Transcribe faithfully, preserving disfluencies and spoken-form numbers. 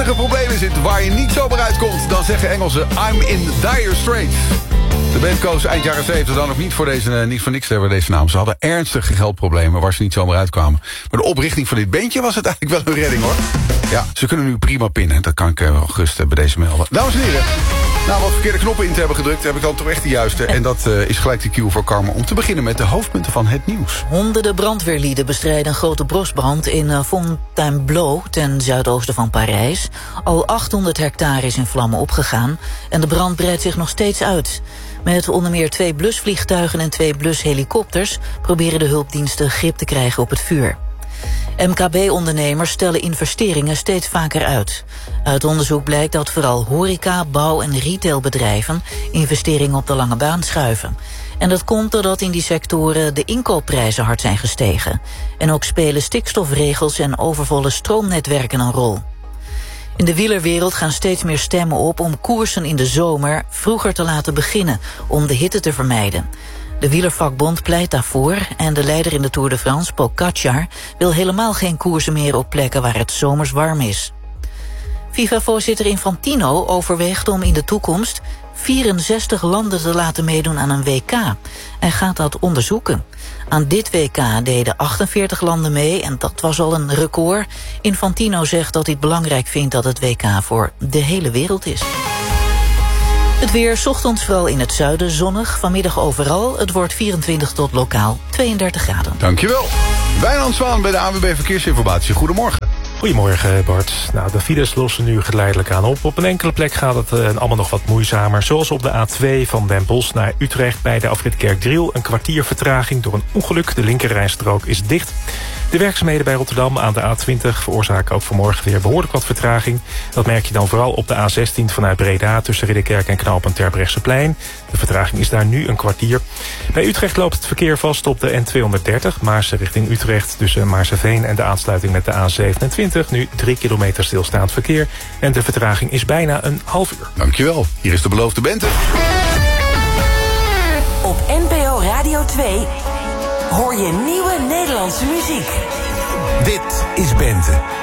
ernstige problemen zit waar je niet zomaar uitkomt, dan zeggen Engelsen I'm in dire straits. De band koos eind jaren zeventig dan ook niet voor deze, uh, niet voor niks te hebben deze naam. Ze hadden ernstige geldproblemen waar ze niet zomaar uitkwamen. Maar de oprichting van dit bandje was het eigenlijk wel een redding, hoor. Ja, ze kunnen nu prima pinnen. Dat kan ik uh, wel gerust uh, bij deze melden. Dames en heren, na wat verkeerde knoppen in te hebben gedrukt, heb ik dan toch echt de juiste. En dat uh, is gelijk de cue voor Karma om te beginnen met de hoofdpunten van het nieuws. Honderden brandweerlieden bestrijden een grote bosbrand in uh, Fontainebleau, ten zuidoosten van Parijs. Al achthonderd hectare is in vlammen opgegaan en de brand breidt zich nog steeds uit. Met onder meer twee blusvliegtuigen en twee blushelikopters proberen de hulpdiensten grip te krijgen op het vuur. M K B-ondernemers stellen investeringen steeds vaker uit. Uit onderzoek blijkt dat vooral horeca, bouw- en retailbedrijven investeringen op de lange baan schuiven. En dat komt doordat in die sectoren de inkoopprijzen hard zijn gestegen. En ook spelen stikstofregels en overvolle stroomnetwerken een rol. In de wielerwereld gaan steeds meer stemmen op om koersen in de zomer vroeger te laten beginnen, om de hitte te vermijden. De wielervakbond pleit daarvoor en de leider in de Tour de France, Pogacar, wil helemaal geen koersen meer op plekken waar het zomers warm is. FIFA-voorzitter Infantino overweegt om in de toekomst vierenzestig landen te laten meedoen aan een W K. Hij gaat dat onderzoeken. Aan dit W K deden achtenveertig landen mee en dat was al een record. Infantino zegt dat hij het belangrijk vindt dat het W K voor de hele wereld is. Het weer, 's ochtends vooral in het zuiden zonnig, vanmiddag overal. Het wordt vierentwintig tot lokaal tweeëndertig graden. Dankjewel. Wijnand Zwaan bij de A N W B Verkeersinformatie. Goedemorgen. Goedemorgen Bart. Nou, de files lossen nu geleidelijk aan op. Op een enkele plek gaat het uh, allemaal nog wat moeizamer. Zoals op de A twee van Den Bosch naar Utrecht bij de afrit Kerkdriel. Een kwartier vertraging door een ongeluk. De linkerrijstrook is dicht. De werkzaamheden bij Rotterdam aan de A twintig veroorzaken ook vanmorgen weer behoorlijk wat vertraging. Dat merk je dan vooral op de A zestien vanuit Breda tussen Ridderkerk en knooppunt Terbrechtseplein. De vertraging is daar nu een kwartier. Bij Utrecht loopt het verkeer vast op de N tweehonderddertig, Maarsen richting Utrecht tussen Maarseveen en de aansluiting met de A zevenentwintig. Nu drie kilometer stilstaand verkeer en de vertraging is bijna een half uur. Dankjewel. Hier is de beloofde Bente. Op N P O Radio twee hoor je nieuwe Nederlandse muziek. Dit is Bente.